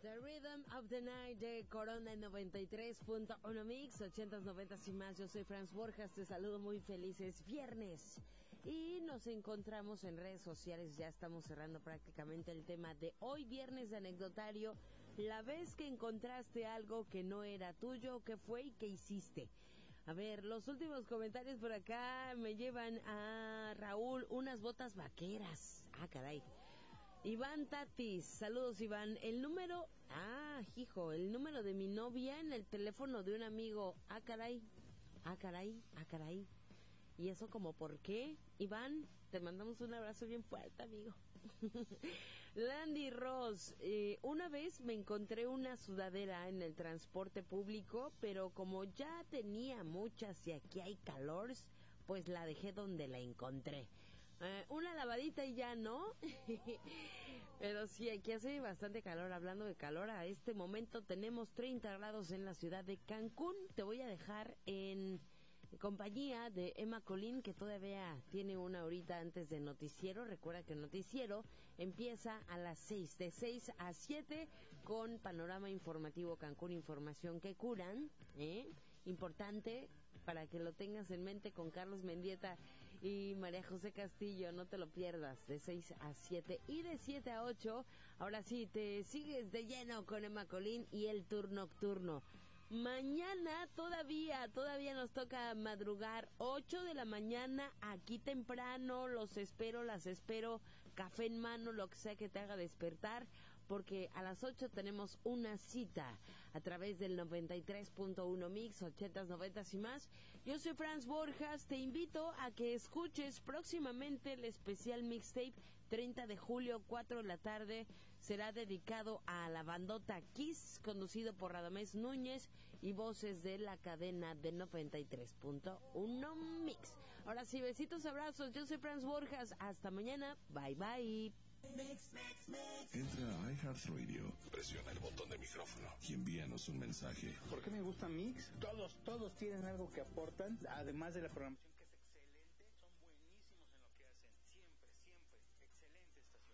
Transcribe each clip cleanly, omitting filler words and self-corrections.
The Rhythm of the Night de Corona en 93.1 Mix, 80s, 90s y más. Yo soy Franz Borjas, te saludo muy feliz. Es viernes y nos encontramos en redes sociales. Ya estamos cerrando prácticamente el tema de hoy, viernes de anecdotario. La vez que encontraste algo que no era tuyo, ¿qué fue y qué hiciste? A ver, los últimos comentarios por acá me llevan a Raúl, unas botas vaqueras. Ah, caray. Iván Tatis, saludos Iván. El número de mi novia en el teléfono de un amigo. Ah, caray. ¿Y eso como por qué? Iván, te mandamos un abrazo bien fuerte, amigo. Landy Ross, una vez me encontré una sudadera en el transporte público, pero como ya tenía muchas y aquí hay calor, pues la dejé donde la encontré. Una lavadita y ya, ¿no? Pero sí, aquí hace bastante calor. Hablando de calor, a este momento tenemos 30 grados en la ciudad de Cancún. Te voy a dejar en compañía de Emma Colín, que todavía tiene una horita antes del noticiero. Recuerda que el noticiero empieza a las 6, de 6 a 7, con Panorama Informativo Cancún, información que curan, importante para que lo tengas en mente, con Carlos Mendieta y María José Castillo. No te lo pierdas, de 6 a 7 y de 7 a 8. Ahora sí, te sigues de lleno con Emma Colín y el tour nocturno. Mañana todavía nos toca madrugar, 8 de la mañana, aquí temprano. Las espero, café en mano, lo que sea que te haga despertar, porque a las 8 tenemos una cita a través del 93.1 Mix, 80s, 90s y más. Yo soy Franz Borjas, te invito a que escuches próximamente el especial mixtape 30 de julio, 4 de la tarde. Será dedicado a la bandota Kiss, conducido por Radamés Núñez y voces de la cadena de 93.1 Mix. Ahora sí, besitos, abrazos. Yo soy Franz Borjas. Hasta mañana. Bye, bye. Entra a iHeartRadio, presiona el botón de micrófono y envíanos un mensaje. ¿Por qué me gusta Mix? Todos tienen algo que aportan, además de la programación que es excelente. Son buenísimos en lo que hacen. Siempre. Excelente estación.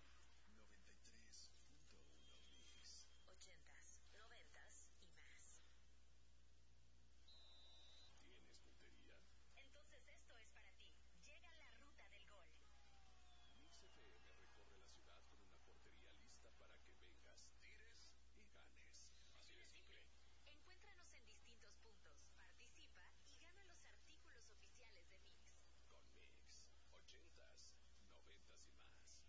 93.1 Mix. 80s, 90s y más. ¿Tienes puntería? Entonces esto es para ti. Llega la ruta del gol. Mix FM recorre la ciudad con una portería lista para que vengas, tires y ganes. Así de simple. Encuéntranos en distintos puntos, participa y gana los artículos oficiales de Mix. Con Mix, 80s, 90s y más.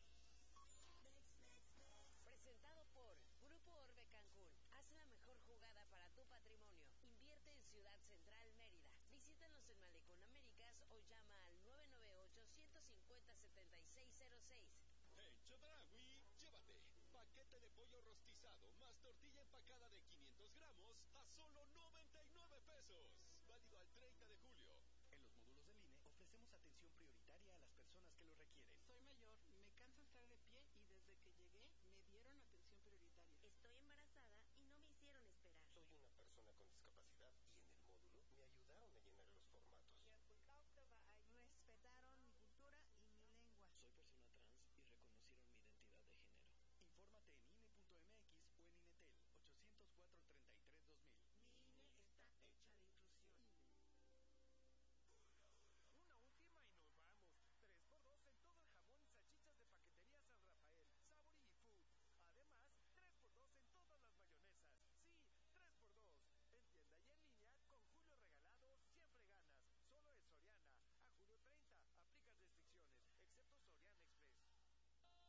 Presentado por Grupo Orbe Cancún. Haz la mejor jugada para tu patrimonio. Invierte en Ciudad Central, Mérida. Visítanos en Malecón Américas o llama al 998-150-7606. En Chedraui, llévate paquete de pollo rostizado más tortilla empacada de 500 gramos a solo 99 pesos. Válido al 30 de julio. En los módulos del INE ofrecemos atención prioritaria a las personas que lo requieren.